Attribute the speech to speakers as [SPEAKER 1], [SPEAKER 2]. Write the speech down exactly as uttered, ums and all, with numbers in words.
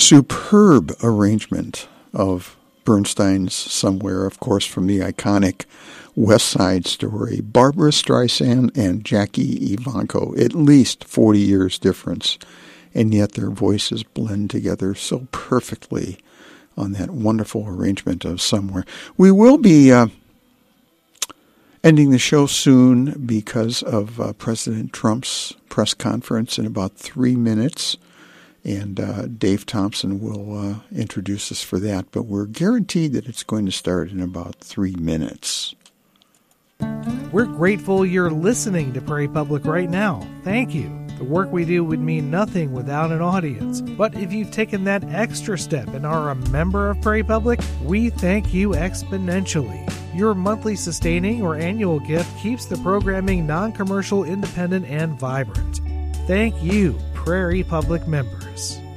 [SPEAKER 1] superb arrangement of Bernstein's Somewhere, of course, from the iconic West Side Story. Barbra Streisand and Jackie Evancho, at least forty years difference, and yet their voices blend together so perfectly on that wonderful arrangement of Somewhere. We will be uh, ending the show soon because of uh, President Trump's press conference in about three minutes. And uh, Dave Thompson will uh, introduce us for that. But we're guaranteed that it's going to start in about three minutes.
[SPEAKER 2] We're grateful you're listening to Prairie Public right now. Thank you. The work we do would mean nothing without an audience. But if you've taken that extra step and are a member of Prairie Public, we thank you exponentially. Your monthly sustaining or annual gift keeps the programming non-commercial, independent, and vibrant. Thank you, Prairie Public members.